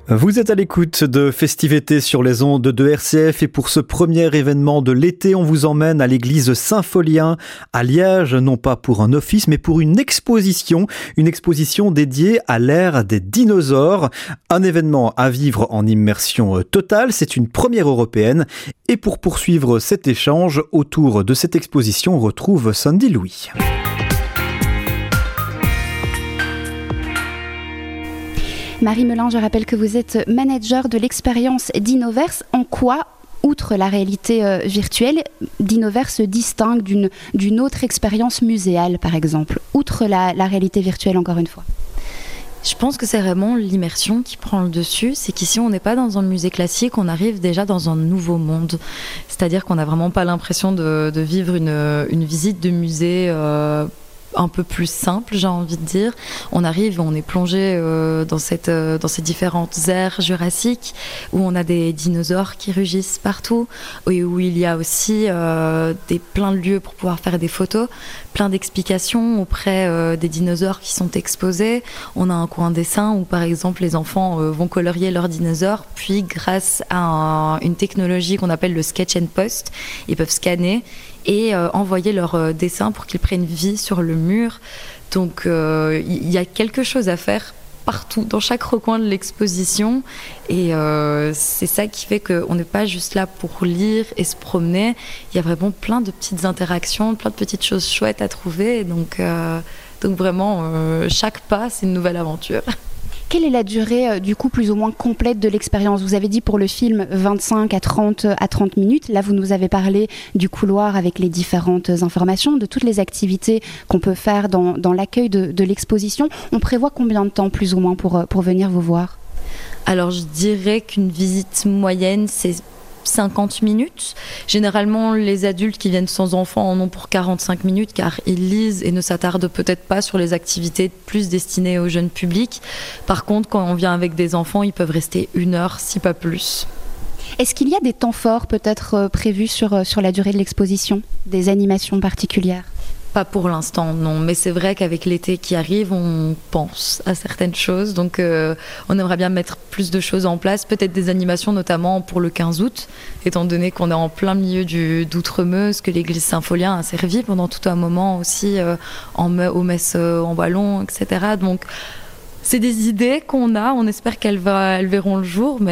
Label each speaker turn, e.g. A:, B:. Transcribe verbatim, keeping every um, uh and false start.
A: Vous êtes à l'écoute de Festivités sur les ondes de R C F et pour ce premier événement de l'été, on vous emmène à l'église Saint-Folien à Liège, non pas pour un office mais pour une exposition, une exposition dédiée à l'ère des dinosaures. Un événement à vivre en immersion totale, c'est une première européenne. Et pour poursuivre cet échange autour de cette exposition, on retrouve Sandy Louis.
B: Marie Melin, je rappelle que vous êtes manager de l'expérience Dinoverse. En quoi, outre la réalité euh, virtuelle, Dinoverse se distingue d'une, d'une autre expérience muséale, par exemple, outre la, la réalité virtuelle, encore une fois?
C: Je pense que c'est vraiment l'immersion qui prend le dessus. C'est qu'ici, on n'est pas dans un musée classique, on arrive déjà dans un nouveau monde. C'est-à-dire qu'on n'a vraiment pas l'impression de, de vivre une, une visite de musée euh, un peu plus simple, j'ai envie de dire. On arrive, on est plongé euh, dans, cette, euh, dans ces différentes aires jurassiques où on a des dinosaures qui rugissent partout et où il y a aussi euh, des, plein de lieux pour pouvoir faire des photos, plein d'explications auprès euh, des dinosaures qui sont exposés. On a un coin dessin où par exemple les enfants euh, vont colorier leurs dinosaures, puis grâce à un, une technologie qu'on appelle le sketch and post, ils peuvent scanner et euh, envoyer leurs euh, dessins pour qu'ils prennent vie sur le mur. Donc il euh, y a quelque chose à faire partout, dans chaque recoin de l'exposition. Et euh, c'est ça qui fait qu'on n'est pas juste là pour lire et se promener. Il y a vraiment plein de petites interactions, plein de petites choses chouettes à trouver. Donc, euh, donc vraiment, euh, chaque pas, c'est une nouvelle aventure.
B: Quelle est la durée, euh, du coup, plus ou moins complète de l'expérience? Vous avez dit pour le film vingt-cinq à trente minutes. Là, vous nous avez parlé du couloir avec les différentes informations, de toutes les activités qu'on peut faire dans, dans l'accueil de, de l'exposition. On prévoit combien de temps, plus ou moins, pour, pour venir vous voir?
C: Alors, je dirais qu'une visite moyenne, c'est cinquante minutes. Généralement, les adultes qui viennent sans enfants en ont pour quarante-cinq minutes car ils lisent et ne s'attardent peut-être pas sur les activités plus destinées au jeune public. Par contre, quand on vient avec des enfants, ils peuvent rester une heure, si pas plus.
B: Est-ce qu'il y a des temps forts peut-être prévus sur, sur la durée de l'exposition? Des animations particulières?
C: Pas pour l'instant, non. Mais c'est vrai qu'avec l'été qui arrive, on pense à certaines choses. Donc, euh, on aimerait bien mettre plus de choses en place. Peut-être des animations, notamment pour le quinze août, étant donné qu'on est en plein milieu du, d'Outremeuse, que l'église Saint-Folien a servi pendant tout un moment aussi euh, en, aux messes euh, en wallon, et cetera. Donc, c'est des idées qu'on a. On espère qu'elles, va, elles verront le jour. Mais